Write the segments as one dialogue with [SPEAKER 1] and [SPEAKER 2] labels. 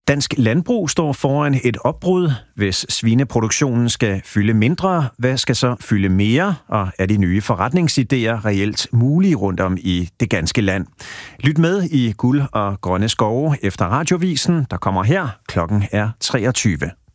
[SPEAKER 1] Dansk landbrug står foran et opbrud. Hvis svineproduktionen skal fylde mindre, hvad skal så fylde mere? Og er de nye forretningsidéer reelt mulige rundt om i det ganske land? Lyt med i Guld og Grønne Skove efter Radiovisen, der kommer her. Klokken er 23.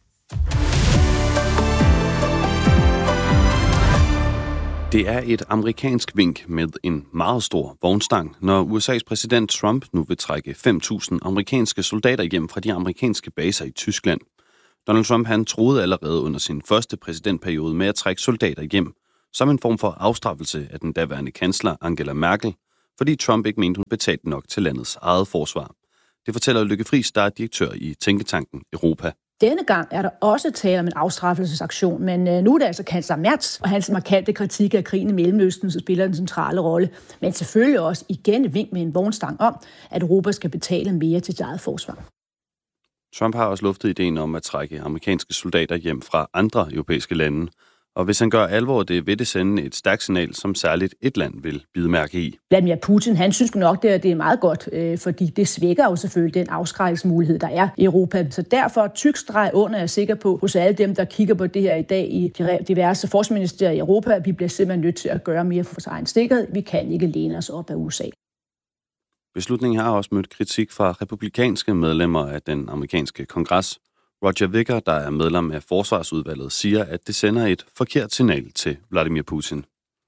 [SPEAKER 2] Det er et amerikansk vink med en meget stor vognstang, når USA's præsident Trump nu vil trække 5.000 amerikanske soldater hjem fra de amerikanske baser i Tyskland. Donald Trump han troede allerede under sin første præsidentperiode med at trække soldater hjem som en form for afstraffelse af den daværende kansler Angela Merkel, fordi Trump ikke mente, hun betalte nok til landets eget forsvar. Det fortæller Lykke Friis, der er direktør i Tænketanken Europa.
[SPEAKER 3] Denne gang er der også tale om en afstraffelsesaktion, men nu er det altså kansler Merz og hans markante kritik af krigen i Mellemøsten, som spiller en centrale rolle. Men selvfølgelig også igen et vink med en vognstang om, at Europa skal betale mere til sit eget forsvar.
[SPEAKER 2] Trump har også luftet ideen om at trække amerikanske soldater hjem fra andre europæiske lande. Og hvis han gør alvor det, vil det sende et stærkt signal, som særligt et land vil bide mærke i.
[SPEAKER 3] Vladimir Putin, han synes nok, det er meget godt, fordi det svækker jo selvfølgelig den afskrækkelsesmulighed, der er i Europa. Så derfor tyk streg under, er jeg sikker på, hos alle dem, der kigger på det her i dag i diverse forsvarsministerier i Europa, at vi bliver simpelthen nødt til at gøre mere for vores egen sikkerhed. Vi kan ikke læne os op af USA.
[SPEAKER 2] Beslutningen har også mødt kritik fra republikanske medlemmer af den amerikanske kongres. Roger Wicker, der er medlem af forsvarsudvalget, siger, at det sender et forkert signal til Vladimir Putin.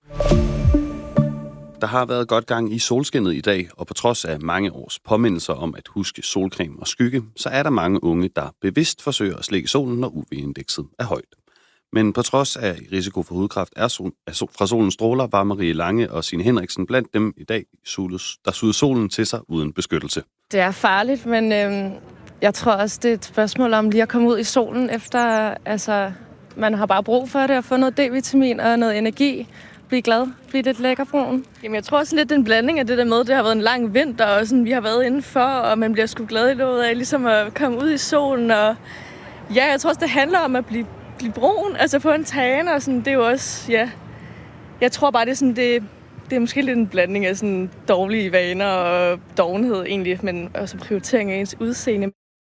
[SPEAKER 2] Der har været godt gang i solskinnet i dag, og på trods af mange års påmindelser om at huske solcreme og skygge, så er der mange unge, der bevidst forsøger at slikke solen, når UV-indekset er højt. Men på trods af risiko for hudkræft fra solens stråler, var Marie Lange og Signe Henriksen blandt dem i dag, der sugede solen til sig uden beskyttelse.
[SPEAKER 4] Det er farligt, men jeg tror også, det er et spørgsmål om lige at komme ud i solen efter, man har bare brug for det, at få noget D-vitamin og noget energi, blive glad, blive lidt lækkerbrun. Jamen, jeg tror også lidt en blanding af det der med, det har været en lang vinter, og sådan, vi har været indenfor, og man bliver sgu glad i låget af ligesom at komme ud i solen, og ja, jeg tror også, det handler om at blive brun, altså få en tan, og sådan, det er jo også, ja, jeg tror bare, det er sådan, det er måske lidt en blanding af sådan dårlige vaner og dovenhed egentlig, men også prioritering af ens udseende.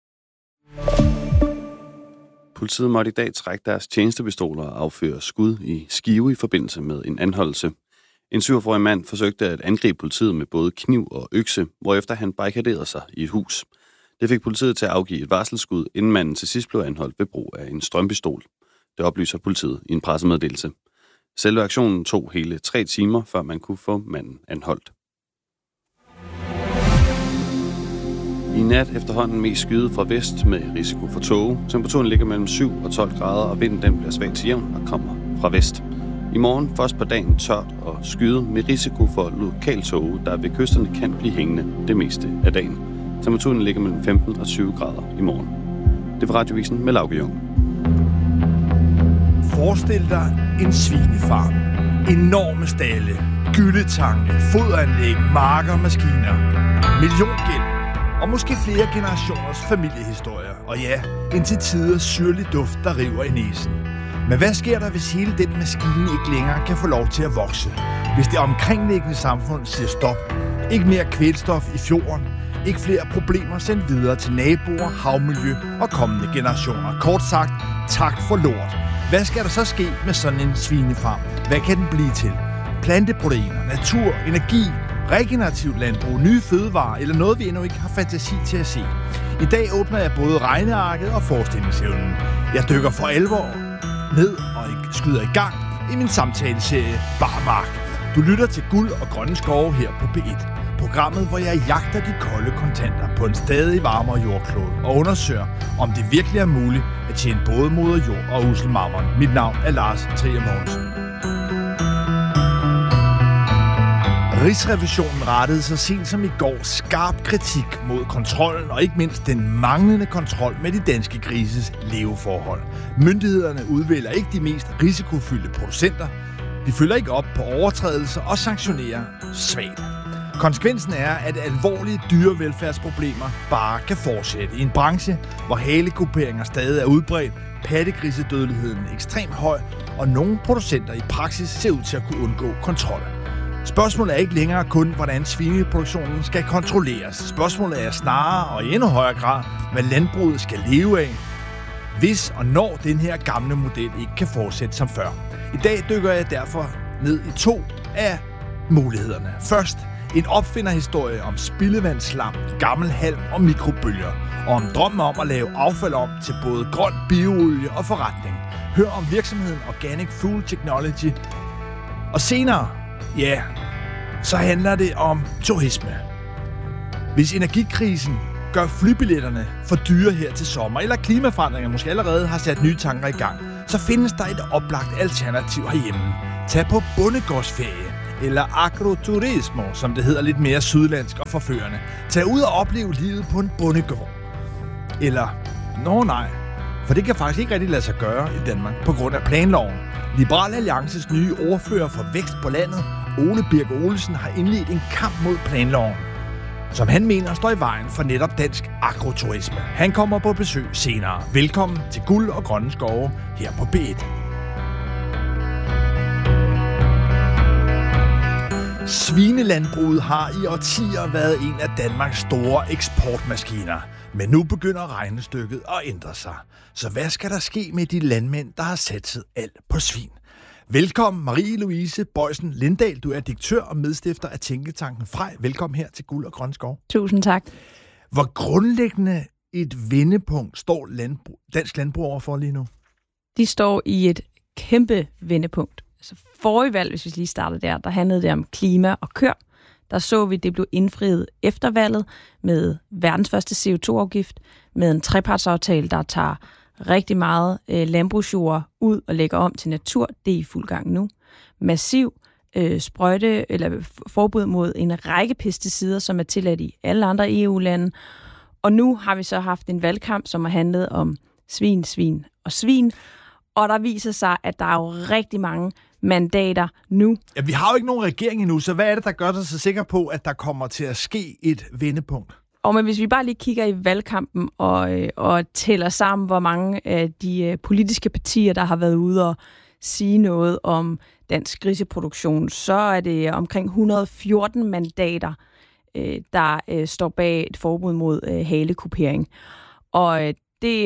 [SPEAKER 2] Politiet måtte i dag trække deres tjenestepistoler og afføre skud i Skive i forbindelse med en anholdelse. En 47-årig mand forsøgte at angribe politiet med både kniv og økse, hvorefter han barrikaderede sig i et hus. Det fik politiet til at afgive et varselsskud, inden manden til sidst blev anholdt ved brug af en strømpistol. Det oplyser politiet i en pressemeddelelse. Selve aktionen tog hele 3 timer, før man kunne få manden anholdt. I nat efterhånden mest skyet fra vest med risiko for tåge. Temperaturen ligger mellem 7 og 12 grader, og vinden den bliver svagt til jævn og kommer fra vest. I morgen først på dagen tørt og skyet med risiko for lokal tåge, der ved kysterne kan blive hængende det meste af dagen. Temperaturen ligger mellem 15 og 20 grader i morgen. Det var Radiovisen med Lauke Jung.
[SPEAKER 5] Forestil dig en svinefarm. Enorme stalle, gyldetanke, foderanlæg, marker, maskiner, milliongæld og måske flere generationers familiehistorier. Og ja, en til tider syrlig duft, der river i næsen. Men hvad sker der, hvis hele den maskine ikke længere kan få lov til at vokse? Hvis det omkringliggende samfund siger stop? Ikke mere kvælstof i fjorden? Ikke flere problemer sendt videre til naboer, havmiljø og kommende generationer? Kort sagt, tak for lort. Hvad skal der så ske med sådan en svinefarm? Hvad kan den blive til? Planteproteiner, natur, energi, regenerativt landbrug, nye fødevarer eller noget, vi endnu ikke har fantasi til at se. I dag åbner jeg både regnearket og forestillingsevnen. Jeg dykker for alvor ned og skyder i gang i min samtaleserie Barmark. Du lytter til Guld og Grønne Skove her på P1. Programmet, hvor jeg jagter de kolde kontanter på en stadig varmere jordklode og undersøger, om det virkelig er muligt at tjene både moder jord og usselmammeren. Mit navn er Lars Trier Mogensen. Rigsrevisionen rettede så sent som i går skarp kritik mod kontrollen og ikke mindst den manglende kontrol med de danske grises leveforhold. Myndighederne udvælger ikke de mest risikofyldte producenter. De følger ikke op på overtrædelser og sanktionerer svagt. Konsekvensen er, at alvorlige dyrevelfærdsproblemer bare kan fortsætte i en branche, hvor halekuperinger stadig er udbredt, pattegrisedødeligheden ekstremt høj, og nogle producenter i praksis ser ud til at kunne undgå kontrol. Spørgsmålet er ikke længere kun, hvordan svineproduktionen skal kontrolleres. Spørgsmålet er snarere og i endnu højere grad, hvad landbruget skal leve af, hvis og når den her gamle model ikke kan fortsætte som før. I dag dykker jeg derfor ned i 2 af mulighederne. Først en opfinderhistorie om spildevandsslam, gammel halm og mikrobølger, og om drømmen om at lave affald om til både grøn bioolie og forretning. Hør om virksomheden Organic Food Technology. Og senere, ja, så handler det om turisme. Hvis energikrisen gør flybilletterne for dyre her til sommer, eller klimaforandringer måske allerede har sat nye tanker i gang, så findes der et oplagt alternativ herhjemme. Tag på bondegårdsferie, eller agroturismo, som det hedder lidt mere sydlandsk og forførende. Tag ud og opleve livet på en bondegård. Eller, nej, for det kan faktisk ikke rigtig lade sig gøre i Danmark på grund af planloven. Liberal Alliances nye ordfører for vækst på landet, Ole Birk Olesen, har indledt en kamp mod planloven, som han mener står i vejen for netop dansk agroturisme. Han kommer på besøg senere. Velkommen til Guld og Grønne Skove her på B1. Svinelandbruget har i årtier været en af Danmarks store eksportmaskiner. Men nu begynder regnestykket at ændre sig. Så hvad skal der ske med de landmænd, der har satset alt på svin? Velkommen Marie-Louise Boysen Lindahl. Du er direktør og medstifter af Tænketanken Frej. Velkommen her til Guld og Grønne Skov.
[SPEAKER 6] Tusind tak.
[SPEAKER 5] Hvor grundlæggende et vendepunkt står dansk landbrug overfor lige nu?
[SPEAKER 6] De står i et kæmpe vendepunkt. Altså forrige valg, hvis vi lige starter der handlede det om klima og køer. Der så vi, det blev indfriet efter valget med verdens første CO2-afgift, med en trepartsaftale, der tager rigtig meget landbrugsjord ud og lægger om til natur. Det er i fuld gang nu. Massiv sprøjte eller forbud mod en række pesticider, som er tilladt i alle andre EU-lande. Og nu har vi så haft en valgkamp, som har handlet om svin, svin og svin. Og der viser sig, at der er jo rigtig mange mandater nu. Ja,
[SPEAKER 5] vi har jo ikke nogen regering endnu, så hvad er det, der gør dig så sikker på, at der kommer til at ske et vendepunkt?
[SPEAKER 6] Men hvis vi bare lige kigger i valgkampen og tæller sammen, hvor mange af de politiske partier, der har været ude og sige noget om dansk griseproduktion, så er det omkring 114 mandater, der står bag et forbud mod halekupering. Og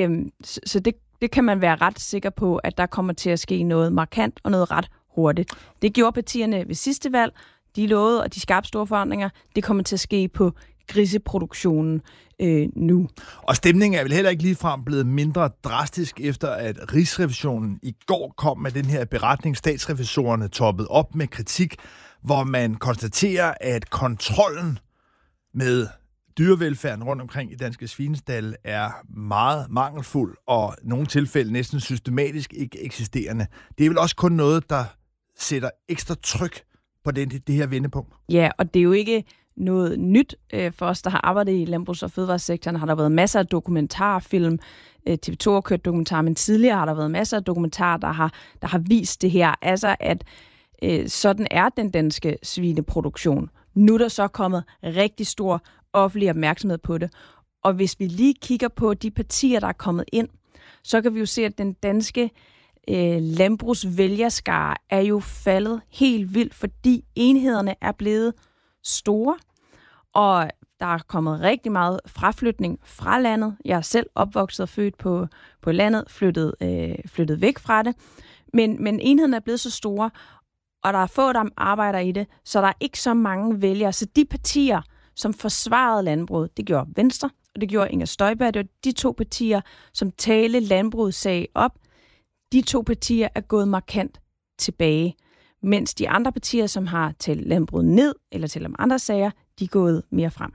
[SPEAKER 6] det kan man være ret sikker på, at der kommer til at ske noget markant og noget ret hurtigt. Det gjorde partierne ved sidste valg. De lovede, og de skabte store forandringer. Det kommer til at ske på griseproduktionen nu.
[SPEAKER 5] Og stemningen er vel heller ikke ligefrem blevet mindre drastisk, efter at Rigsrevisionen i går kom med den her beretning. Statsrevisorerne toppede op med kritik, hvor man konstaterer, at kontrollen med dyrevelfærden rundt omkring i danske svinestalde er meget mangelfuld, og i nogle tilfælde næsten systematisk ikke eksisterende. Det er vel også kun noget, der sætter ekstra tryk på det her vendepunkt.
[SPEAKER 6] Ja, og det er jo ikke noget nyt for os, der har arbejdet i landbrugs- og fødevaresektoren. Har der været masser af dokumentarfilm. TV2 har kørt dokumentar, men tidligere har der været masser af dokumentarer, der har vist det her. Altså, at sådan er den danske svineproduktion. Nu er der så kommet rigtig stor offentlig opmærksomhed på det. Og hvis vi lige kigger på de partier, der er kommet ind, så kan vi jo se, at den danske landbrugsvælgerskare er jo faldet helt vildt, fordi enhederne er blevet store, og der er kommet rigtig meget fraflytning fra landet. Jeg er selv opvokset og født på landet, flyttet væk fra det, men enheden er blevet så store, og der er få, der arbejder i det, så der er ikke så mange vælgere. Så de partier, som forsvarede landbruget, det gjorde Venstre, og det gjorde Inger Støjberg. Det var de 2 partier, som talte landbrugets sag op. De 2 partier er gået markant tilbage, mens de andre partier, som har talt landbruget ned, eller talt om andre sager, de er gået mere frem.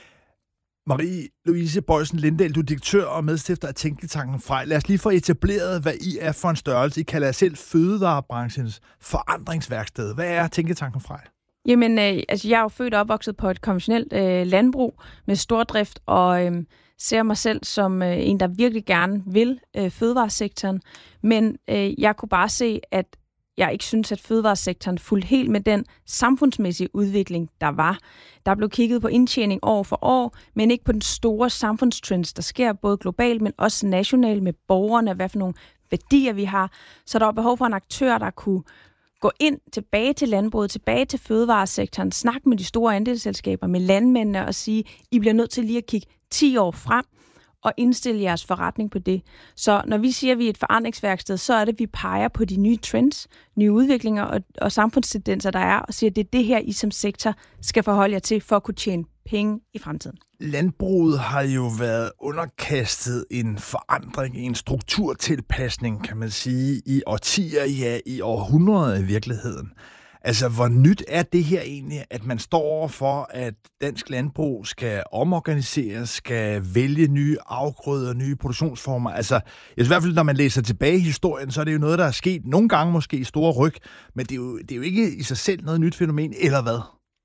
[SPEAKER 5] Marie-Louise Boysen Lindahl, du er direktør og medstifter af Tænketanken Frej. Lad os lige få etableret, hvad I er for en størrelse. I kalder jer selv fødevarebranchens forandringsværksted. Hvad er Tænketanken Frej?
[SPEAKER 6] Jamen, jeg er jo født og opvokset på et konventionelt landbrug med stordrift, og ser mig selv som en, der virkelig gerne vil fødevaresektoren. Men jeg kunne bare se, at jeg ikke synes, at fødevaresektoren fulgte helt med den samfundsmæssige udvikling, der var. Der blev kigget på indtjening år for år, men ikke på den store samfundstrends, der sker både globalt, men også nationalt med borgerne, hvad for nogle værdier vi har. Så der var behov for en aktør, der kunne gå ind, tilbage til landbruget, tilbage til fødevaresektoren, snakke med de store andelsselskaber, med landmændene og sige, I bliver nødt til lige at kigge 10 år frem og indstille jeres forretning på det. Så når vi siger, at vi er et forandringsværksted, så er det, at vi peger på de nye trends, nye udviklinger og samfundstendenser, der er, og siger, at det er det her, I som sektor skal forholde jer til for at kunne tjene penge i fremtiden.
[SPEAKER 5] Landbruget har jo været underkastet en forandring, en strukturtilpasning, kan man sige, i årtier, ja, i århundreder i virkeligheden. Altså, hvor nyt er det her egentlig, at man står over for, at dansk landbrug skal omorganiseres, skal vælge nye afgrøder, nye produktionsformer? Altså, i hvert fald, når man læser tilbage i historien, så er det jo noget, der er sket nogle gange måske i store ryg, men det er jo ikke i sig selv noget nyt fænomen, eller hvad?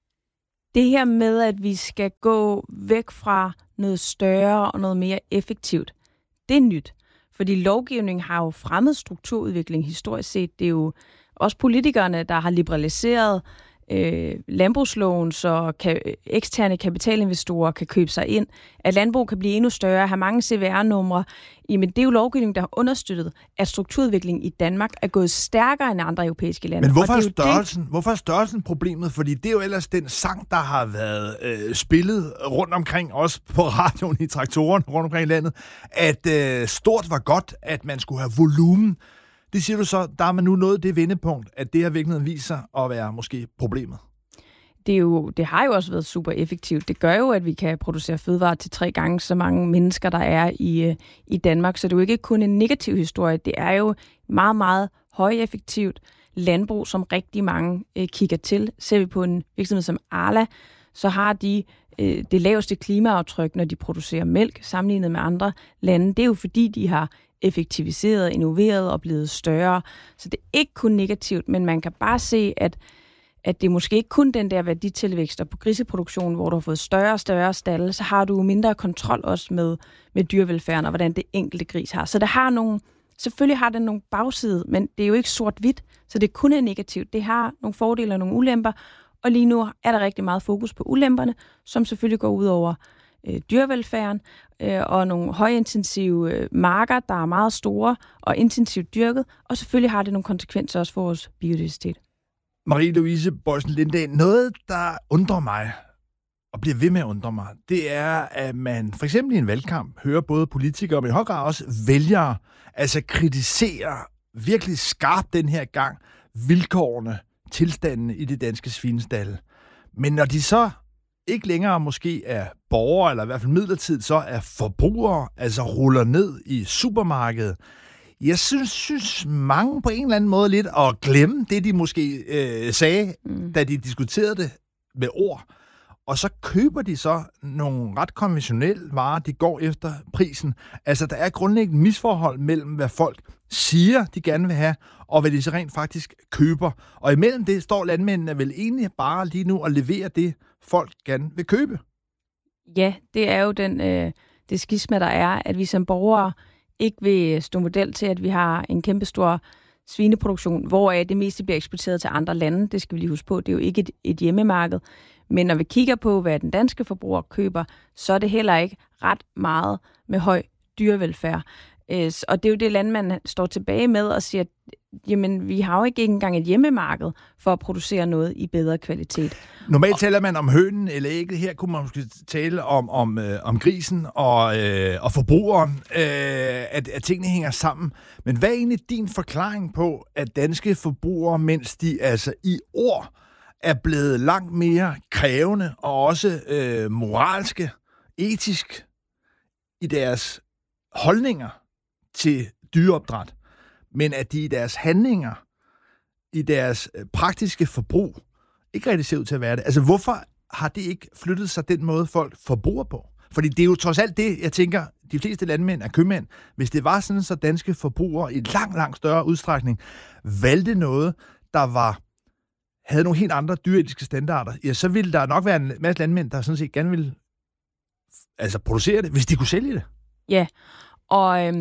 [SPEAKER 6] Det her med, at vi skal gå væk fra noget større og noget mere effektivt, det er nyt. Fordi lovgivningen har jo fremmet strukturudvikling historisk set. Det er jo også politikerne, der har liberaliseret landbrugsloven, så eksterne kapitalinvestorer kan købe sig ind. At landbrug kan blive endnu større, have mange CVR-numre. Jamen, det er jo lovgivning, der har understøttet, at strukturudviklingen i Danmark er gået stærkere end andre europæiske lande.
[SPEAKER 5] Men hvorfor er størrelsen problemet? Fordi det er jo ellers den sang, der har været spillet rundt omkring, også på radioen i traktoren rundt omkring i landet, at stort var godt, at man skulle have volumen. Det siger du så, der er man nu nået det vendepunkt, at det her virkeligheden viser at være måske problemet.
[SPEAKER 6] Det har jo også været super effektivt. Det gør jo, at vi kan producere fødevarer til 3 gange så mange mennesker, der er i Danmark. Så det er jo ikke kun en negativ historie. Det er jo meget, meget højeffektivt landbrug, som rigtig mange kigger til. Ser vi på en virksomhed som Arla, så har de det laveste klimaaftryk, når de producerer mælk, sammenlignet med andre lande. Det er jo fordi, de har effektiviseret, innoveret og blevet større. Så det er ikke kun negativt, men man kan bare se, at det er måske ikke kun den der værditilvækst, og på griseproduktionen, hvor du har fået større og større stalde, så har du mindre kontrol også med dyrevelfærden og hvordan det enkelte gris har. Så det har selvfølgelig har det nogle bagside, men det er jo ikke sort-hvidt, så det kun er negativt. Det har nogle fordele og nogle ulemper, og lige nu er der rigtig meget fokus på ulemperne, som selvfølgelig går ud over dyrevelfærden og nogle højintensive marker, der er meget store og intensivt dyrket, og selvfølgelig har det nogle konsekvenser også for vores biodiversitet.
[SPEAKER 5] Marie-Louise Boysen Lindahl, noget, der undrer mig, og bliver ved med at undre mig, det er, at man for eksempel i en valgkamp hører både politikere, men i høj grad også vælgere, altså kritisere virkelig skarpt den her gang vilkårene, tilstandene i det danske svinestalde. Men når de så ikke længere måske er borgere, eller i hvert fald midlertidigt, så er forbrugere, altså ruller ned i supermarkedet. Jeg synes mange på en eller anden måde lidt at glemme det, de måske sagde, da de diskuterede det med ord. Og så køber de så nogle ret konventionelle varer, de går efter prisen. Altså, der er grundlæggende misforhold mellem, hvad folk siger, de gerne vil have, og hvad de så rent faktisk køber. Og imellem det står landmændene vel egentlig bare lige nu og leverer det, folk gerne vil købe.
[SPEAKER 6] Ja, det er jo det skisma, der er, at vi som borgere ikke vil stå model til, at vi har en kæmpestor svineproduktion, hvoraf det meste bliver eksporteret til andre lande. Det skal vi lige huske på. Det er jo ikke et hjemmemarked. Men når vi kigger på, hvad den danske forbruger køber, så er det heller ikke ret meget med høj dyrevelfærd. Og det er jo det, landmanden står tilbage med og siger, jamen, vi har jo ikke engang et hjemmemarked for at producere noget i bedre kvalitet.
[SPEAKER 5] Normalt taler man om hønen eller ægget. Her kunne man måske tale om grisen og forbrugeren, at tingene hænger sammen. Men hvad er egentlig din forklaring på, at danske forbrugere, mens de altså i ord er blevet langt mere krævende og også moralske, etisk i deres holdninger til dyreopdræt, men at de i deres handlinger, i deres praktiske forbrug, ikke rigtig ser ud til at være det. Altså, hvorfor har det ikke flyttet sig den måde, folk forbruger på? Fordi det er jo trods alt det, jeg tænker, de fleste landmænd er købmænd. Hvis det var sådan, så danske forbrugere i langt større udstrækning valgte noget, der havde nogle helt andre dyreetiske standarder, ja, så ville der nok være en masse landmænd, der sådan set gerne ville producere det, hvis de kunne sælge det.
[SPEAKER 6] Ja, og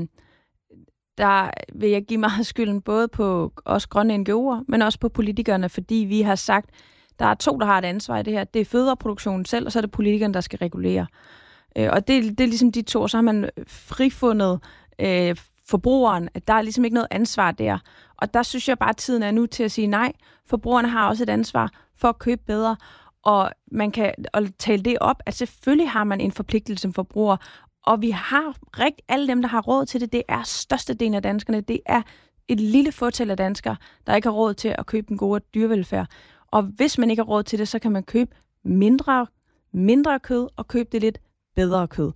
[SPEAKER 6] der vil jeg give meget skylden både på os grønne NGO'er, men også på politikerne, fordi vi har sagt, der er 2, der har et ansvar i det her. Det er fødevareproduktionen selv, og så er det politikerne, der skal regulere. Og det er ligesom de 2, så har man frifundet forbrugeren, at der er ligesom ikke noget ansvar der. Og der synes jeg bare, at tiden er nu til at sige nej. Forbrugerne har også et ansvar for at købe bedre, og man kan tale det op, at selvfølgelig har man en forpligtelse som forbruger, og vi har alle dem, der har råd til det, det er størstedelen af danskerne, det er et lille fåtal af danskere, der ikke har råd til at købe en god dyrevelfærd. Og hvis man ikke har råd til det, så kan man købe mindre kød og købe det lidt bedre kød.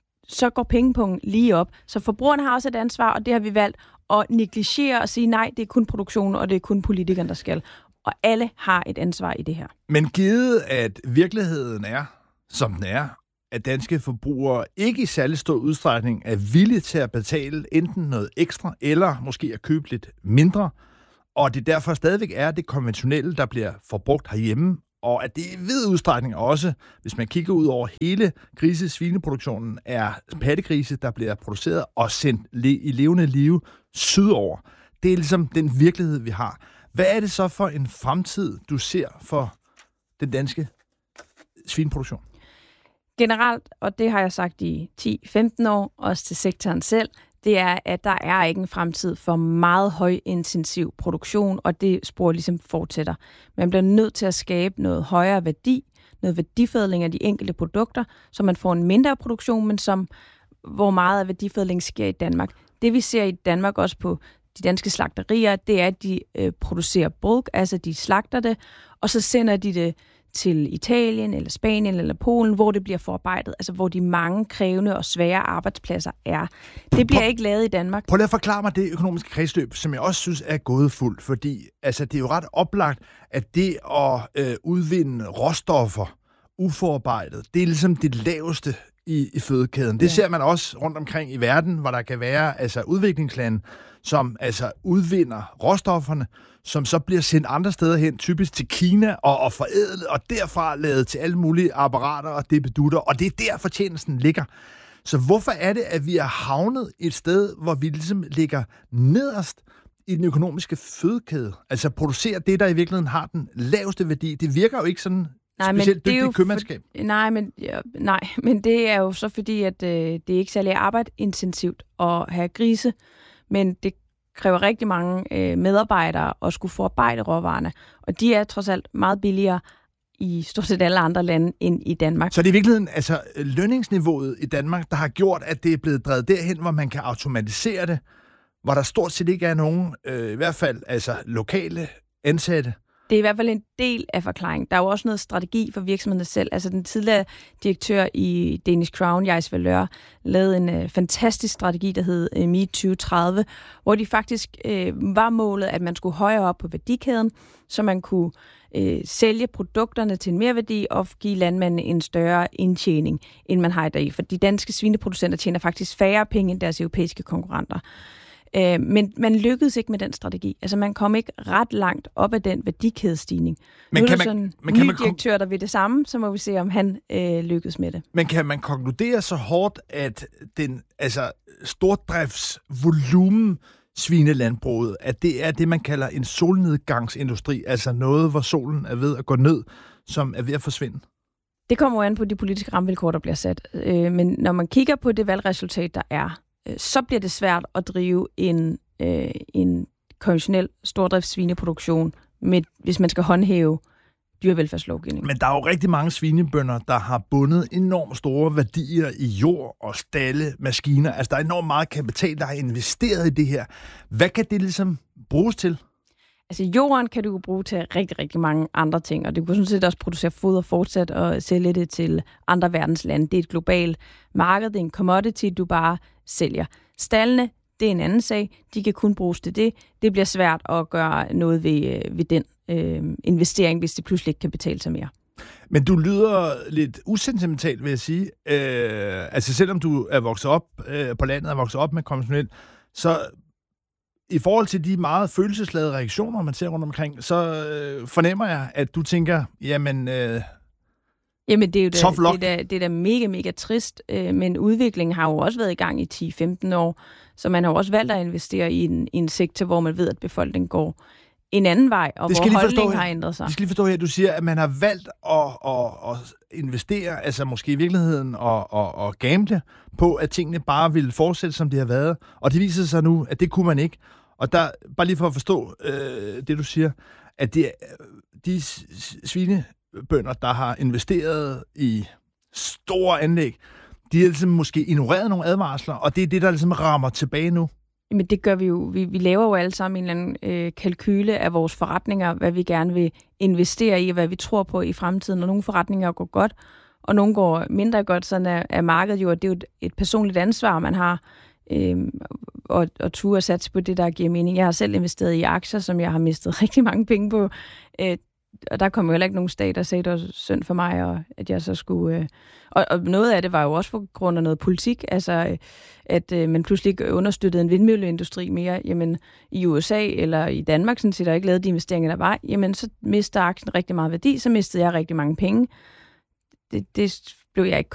[SPEAKER 6] Så går pengepunkten lige op. Så forbrugerne har også et ansvar, og det har vi valgt at negligere og sige nej, det er kun produktionen, og det er kun politikerne, der skal. Og alle har et ansvar i det her.
[SPEAKER 5] Men givet at virkeligheden er, som den er, at danske forbrugere ikke i særlig stor udstrækning er villige til at betale enten noget ekstra, eller måske at købe lidt mindre, og det derfor stadigvæk er det konventionelle, der bliver forbrugt herhjemme, og at det i vid udstrækning også, hvis man kigger ud over hele svineproduktionen, er pattegrise, der bliver produceret og sendt i levende live sydover. Det er ligesom den virkelighed, vi har. Hvad er det så for en fremtid, du ser for den danske svineproduktion?
[SPEAKER 6] Generelt, og det har jeg sagt i 10-15 år, også til sektoren selv, det er, at der er ikke en fremtid for meget højintensiv produktion, og det spor ligesom fortsætter. Man bliver nødt til at skabe noget højere værdi, noget værdiforædling af de enkelte produkter, så man får en mindre produktion, men hvor meget af værdifødling sker i Danmark. Det vi ser i Danmark også på de danske slagterier, det er, at de producerer bulk, altså de slagter det, og så sender de det til Italien, eller Spanien, eller Polen, hvor det bliver forarbejdet, altså hvor de mange krævende og svære arbejdspladser er. Det bliver ikke lavet i Danmark.
[SPEAKER 5] Prøv lige at forklare mig det økonomiske kredsløb, som jeg også synes er gået fuldt, fordi altså, det er jo ret oplagt, at det at udvinde råstoffer uforarbejdet, det er ligesom det laveste i fødekæden. Det ser man også rundt omkring i verden, hvor der kan være altså udviklingslande, som altså udvinder råstofferne, som så bliver sendt andre steder hen, typisk til Kina, og forædlet, og derfra lavet til alle mulige apparater og debedutter, og det er der fortjenesten ligger. Så hvorfor er det, at vi er havnet et sted, hvor vi ligesom ligger nederst i den økonomiske fødekæde? Altså producerer det, der i virkeligheden har den laveste værdi. Det virker jo ikke sådan specielt dygtigt købmandskab.
[SPEAKER 6] Nej, men det er jo så fordi, at det er ikke særlig arbejdsintensivt at have grise, men det kræver rigtig mange medarbejdere at skulle forarbejde råvarerne, og de er trods alt meget billigere i stort set alle andre lande end i Danmark.
[SPEAKER 5] Så det er i virkeligheden altså lønningsniveauet i Danmark, der har gjort, at det er blevet drevet derhen, hvor man kan automatisere det, hvor der stort set ikke er nogen, i hvert fald altså lokale ansatte.
[SPEAKER 6] Det er i hvert fald en del af forklaringen. Der er jo også noget strategi for virksomhederne selv. Altså den tidligere direktør i Danish Crown, Jais Valeur, lavede en fantastisk strategi, der hed Me 2030, hvor de faktisk var målet, at man skulle højere op på værdikæden, så man kunne sælge produkterne til en merværdi og give landmændene en større indtjening, end man har i dag. For de danske svineproducenter tjener faktisk færre penge end deres europæiske konkurrenter. Men man lykkedes ikke med den strategi. Altså, man kom ikke ret langt op af den værdikædestigning. Men nu er der sådan en ny direktør, der vil det samme, så må vi se, om han lykkes med det.
[SPEAKER 5] Men kan man konkludere så hårdt, at den stordriftsvolumen svinelandbruget, at det er det, man kalder en solnedgangsindustri, altså noget, hvor solen er ved at gå ned, som er ved at forsvinde?
[SPEAKER 6] Det kommer jo an på de politiske rammevilkår, der bliver sat. Men når man kigger på det valgresultat, der er, så bliver det svært at drive en konventionel stordriftssvineproduktion, hvis man skal håndhæve dyrevelfærdslovgivning.
[SPEAKER 5] Men der er jo rigtig mange svinebønder, der har bundet enormt store værdier i jord og stalle, maskiner. Altså, der er enormt meget kapital, der har investeret i det her. Hvad kan det ligesom bruges til?
[SPEAKER 6] Altså, jorden kan du bruge til rigtig, rigtig mange andre ting, og du kan sådan set også producere foder fortsat og sælge det til andre verdenslande. Det er et globalt marked, det er en commodity, du bare sælger. Stallene, det er en anden sag. De kan kun bruges til det. Det bliver svært at gøre noget ved den investering, hvis det pludselig ikke kan betale sig mere.
[SPEAKER 5] Men du lyder lidt usentimental, vil jeg sige. Altså, selvom du er vokset op på landet, er vokset op med konventionelt, så i forhold til de meget følelsesladede reaktioner, man ser rundt omkring, så fornemmer jeg, at du tænker, jamen
[SPEAKER 6] det er jo det er da mega, mega trist, men udviklingen har jo også været i gang i 10-15 år, så man har jo også valgt at investere i en sektor, hvor man ved, at befolkningen går en anden vej, og hvor holdningen har ændret sig.
[SPEAKER 5] Jeg skal lige forstå her, du siger, at man har valgt at investere, altså måske i virkeligheden og gamble på, at tingene bare ville fortsætte, som de har været. Og det viser sig nu, at det kunne man ikke. Og der, bare lige for at forstå det, du siger, at de svinebønder, der har investeret i store anlæg, de har ligesom måske ignoreret nogle advarsler, og det er det, der ligesom rammer tilbage nu.
[SPEAKER 6] Men det gør vi jo. Vi laver jo alle sammen en eller anden kalkyle af vores forretninger, hvad vi gerne vil investere i, og hvad vi tror på i fremtiden. Og nogle forretninger går godt, og nogle går mindre godt. Sådan er markedet jo, og det er jo et personligt ansvar, man har, og turde at satse på det, der giver mening. Jeg har selv investeret i aktier, som jeg har mistet rigtig mange penge på. Og der kom jo heller ikke nogen stat, der sagde, det var synd for mig, og at jeg så skulle... Og noget af det var jo også på grund af noget politik, altså at man pludselig ikke understøttede en vindmølleindustri mere. Jamen i USA eller i Danmark, sådan set, der ikke lavede de investeringer, der var, jamen så mister aktien rigtig meget værdi, så mistede jeg rigtig mange penge. Det blev jeg ikke